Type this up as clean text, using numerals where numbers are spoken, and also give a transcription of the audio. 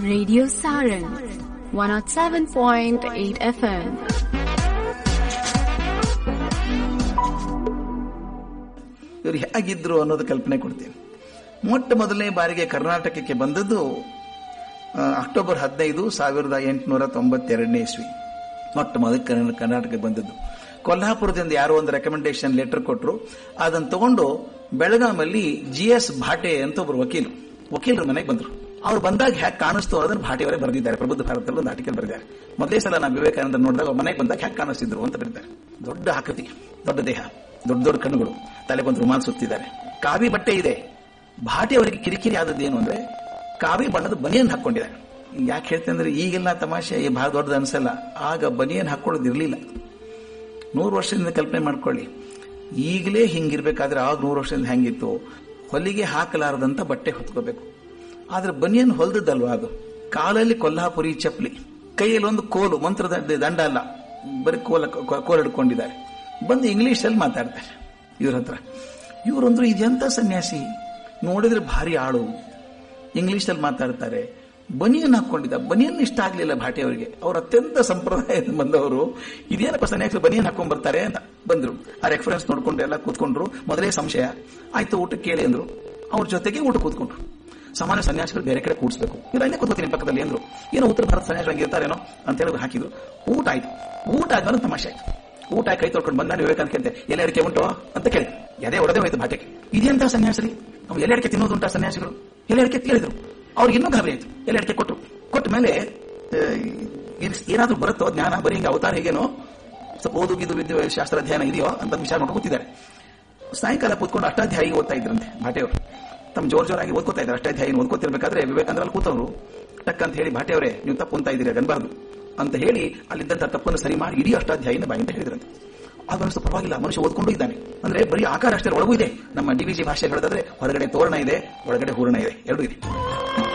Radio Saran 107.8 FM. ಇವರು ಹೇಗಿದ್ರು ಅನ್ನೋದು ಕಲ್ಪನೆ ಕೊಡ್ತೀನಿ. ಮೊಟ್ಟ ಮೊದಲನೇ ಬಾರಿಗೆ ಕರ್ನಾಟಕಕ್ಕೆ ಬಂದದ್ದು ಅಕ್ಟೋಬರ್ 15, 1892 ಇಸ್ವಿ. ಮೊಟ್ಟ ಮೊದಲು ಕರ್ನಾಟಕಕ್ಕೆ ಬಂದದ್ದು. ಕೊಲ್ಹಾಪುರದಿಂದ ಯಾರೋ ಒಂದು ರೆಕಮೆಂಡೇಶನ್ ಲೆಟರ್ ಕೊಟ್ಟರು. ಅದನ್ನು ತಗೊಂಡು ಬೆಳಗಾಮಲ್ಲಿ GS ಭಾಟೆ ಅಂತ ಒಬ್ಬರು ವಕೀಲರ ಮನೆಗೆ ಬಂದರು. ಅವ್ರು ಬಂದಾಗ ಹ್ಯಾಕ್ ಕಾಣಿಸ್ತು ಅದನ್ನು ಭಾಟೆಯವರೇ ಬರೆದಿದ್ದಾರೆ. ಪ್ರಬುದ್ಧ ಭಾರತದಲ್ಲಿ ಒಂದು ಆರ್ಟಿಕಲ್ ಬರೆದಿದ್ದಾರೆ. ಮೊದಲೇ ಸಲ ನಾವು ವಿವೇಕಾನಂದ ನೋಡಿದಾಗ ಮನೆಗೆ ಬಂದಾಗ ಹ್ಯಾಕ್ ಕಾಣಿಸ್ತಿದ್ರು ಅಂತ ಬರೆದಿದ್ದಾರೆ. ದೊಡ್ಡ ಆಕೃತಿ, ದೊಡ್ಡ ದೇಹ, ದೊಡ್ಡ ದೊಡ್ಡ ಕಣ್ಣುಗಳು, ತಲೆಗೊಂದು ರುಮಾಲ್ ಸುತ್ತಿದ್ದಾರೆ, ಕಾವಿ ಬಟ್ಟೆ ಇದೆ. ಭಾಟೆಯವರಿಗೆ ಕಿರಿಕಿರಿ ಆದದ್ದೇನು ಅಂದ್ರೆ ಕಾವಿ ಬಣ್ಣದ ಬನಿಯನ್ ಹಾಕೊಂಡಿದ್ದಾರೆ. ಯಾಕೆ ಹೇಳ್ತೇನೆ ಅಂದ್ರೆ ಈಗೆಲ್ಲ ತಮಾಷೆ ಬಹಳ ದೊಡ್ಡದು ಅನ್ಸಲ್ಲ, ಆಗ ಬನಿಯನ್ ಹಾಕೊಳ್ಳೋದಿರ್ಲಿಲ್ಲ. 100 ವರ್ಷದಿಂದ ಕಲ್ಪನೆ ಮಾಡ್ಕೊಳ್ಳಿ. ಈಗಲೇ ಹಿಂಗಿರ್ಬೇಕಾದ್ರೆ ಆಗ 100 ವರ್ಷದಿಂದ ಹೆಂಗಿತ್ತು, ಹೊಲಿಗೆ ಹಾಕಲಾರದಂತ ಬಟ್ಟೆ ಹೊತ್ಕೋಬೇಕು. ಆದ್ರೆ ಬನಿಯನ್ ಹೊಲ್ದದ್ದಲ್ವಾ ಅದು. ಕಾಲಲ್ಲಿ ಕೊಲ್ಹಾಪುರಿ ಚಪ್ಪಲಿ, ಕೈಯಲ್ಲಿ ಒಂದು ಕೋಲು, ಮಂತ್ರದ ದಂಡ ಅಲ್ಲ, ಬರೀ ಕೋಲ್ ಹಿಡ್ಕೊಂಡಿದ್ದಾರೆ. ಬಂದು ಇಂಗ್ಲಿಷಲ್ಲಿ ಮಾತಾಡ್ತಾರೆ ಇವ್ರ ಹತ್ರ. ಇವರಂದ್ರು ಇದೆಂತ ಸನ್ಯಾಸಿ, ನೋಡಿದ್ರೆ ಭಾರಿ ಆಳು, ಇಂಗ್ಲಿಷಲ್ಲಿ ಮಾತಾಡ್ತಾರೆ, ಬನಿಯನ್ ಹಾಕೊಂಡಿದ್ದ. ಬನಿಯನ್ ಇಷ್ಟ ಆಗ್ಲಿಲ್ಲ ಭಾಟೆಯವರಿಗೆ. ಅವ್ರು ಅತ್ಯಂತ ಸಂಪ್ರದಾಯದ ಬಂದವರು. ಇದೇನಪ್ಪ ಸನ್ಯಾಸಿ ಬನಿಯನ್ ಹಾಕೊಂಡ್ ಬರ್ತಾರೆ ಅಂತ ಬಂದ್ರು. ಆ ರೆಫರೆನ್ಸ್ ನೋಡ್ಕೊಂಡು ಎಲ್ಲ ಕೂತ್ಕೊಂಡ್ರು. ಮೊದಲೇ ಸಂಶಯ ಆಯ್ತು, ಊಟಕ್ಕೆ ಕೇಳಿ ಅಂದ್ರು. ಅವ್ರ ಜೊತೆಗೆ ಊಟ ಕೂತ್ಕೊಂಡ್ರು. ಸಾಮಾನ್ಯ ಸನ್ಯಾಸಿಗಳು ಬೇರೆ ಕಡೆ ಕೂಡಿಸ್ಬೇಕು, ಇವರಲ್ಲೇ ಕೂತ್ಕೋತೀನಿ ಪಕ್ಕದಲ್ಲಿ ಅಂದ್ರು. ಏನೋ ಉತ್ತರ ಭಾರತ ಸನ್ಯಾಸಿ ಇರ್ತಾರೇನೋ ಅಂತ ಹೇಳಿ ಹಾಕಿದ್ರು. ಊಟ ಆಯ್ತು. ಊಟ ಆದ್ಮೇಲೆ ತಮಾಷೆ ಆಯ್ತು. ಊಟ ಕೈ ತೊಳ್ಕೊಂಡು ಬಂದ ವಿವೇಕಾನಂದ ಕೇಳ್ತೆ, ಎಲೆ ಅಡಿಕೆ ಉಂಟು ಅಂತ ಕೇಳಿ. ಎದೆ ಹೊಡೆದೇ ಹೋಯ್ತು ಭಾಟೆಗೆ. ಇದೆಂತ ಸನ್ಯಾಸರಿ, ನಾವು ಎಲೆ ಅಡಿಕೆ ತಿನ್ನೋದುಂಟ ಸನ್ಯಾಸಿಗಳು? ಎಲೆ ಅಡಿಕೆ ಕೇಳಿದ್ರು. ಅವ್ರಿಗೆ ಇನ್ನೂ ಗಾಬರಿ ಆಯ್ತು. ಎಲೆ ಅಡಿಕೆ ಕೊಟ್ಟ ಮೇಲೆ ಏನಾದ್ರೂ ಬರುತ್ತೋ ಜ್ಞಾನ, ಬರೀ ಹಿಂಗೆ ಅವತಾರ ಹೇಗೇನೋ ಸ್ವಲ್ಪ ಓದುಗಿದು ವಿದ್ಯೆ ಶಾಸ್ತ್ರ ಅಧ್ಯಯನ ಇದೆಯೋ ಅಂತ ವಿಚಾರ ಮಾಡ್ಕೊಂಡು ಕೂತಿದ್ದಾರೆ. ಸಾಯಂಕಾಲ ಕೂತ್ಕೊಂಡು ಅಷ್ಟಾಧ್ಯಾಯಿ ಓದ್ತಾ ಇದ್ರಂತೆ ಭಾಟೆಯವರು. ತಮ್ಮ ಜೋರಾಗಿ ಓದ್ಕೋತಾ ಇದ್ದಾರೆ. ಅಷ್ಟಾಧ್ಯಾಯಿ ಓದ್ಕೋತಿರ್ಬೇಕಾದ್ರೆ ವಿವೇಕಾನಂದರಲ್ಲಿ ಕೂತವರು ಟಕ್ ಅಂತ ಹೇಳಿ, ಭಾಟೆಯವರೇ ನೀವು ತಪ್ಪು ಅಂತ ಇದ್ದೀರಿ, ಅನ್ಬಾರ್ದು ಅಂತ ಹೇಳಿ ಅಲ್ಲಿದ್ದಂತ ತಪ್ಪನ್ನು ಸರಿ ಮಾಡಿ ಇಡೀ ಅಷ್ಟಾಧ್ಯಾಯಿನ ಬಾಯಿ ಅಂತ ಹೇಳಿದ್ರಂತೆ. ಆಗ ಪರವಾಗಿಲ್ಲ, ಮನುಷ್ಯ ಓದ್ಕೊಂಡು ಇದ್ದಾನೆ ಅಂದ್ರೆ ಬರೀ ಆಕಾರ ಅಷ್ಟೇ, ಒಳಗೂ ಇದೆ. ನಮ್ಮ DVG ಭಾಷೆ ಹೇಳೋದಾದ್ರೆ ಹೊರಗಡೆ ತೋರಣ ಇದೆ, ಒಳಗಡೆ ಹೂರಣ ಇದೆ, ಎರಡೂ ಇದೆ.